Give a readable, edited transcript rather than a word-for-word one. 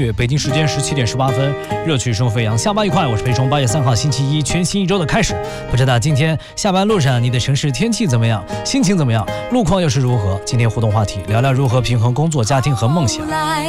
曲，北京时间17点18分，热曲生活飞扬，下班愉快，我是裴冲。8月3号星期一，全新一周的开始。不知道今天下班路上你的城市天气怎么样，心情怎么样，路况又是如何？今天互动话题，聊聊如何平衡工作、家庭和梦想。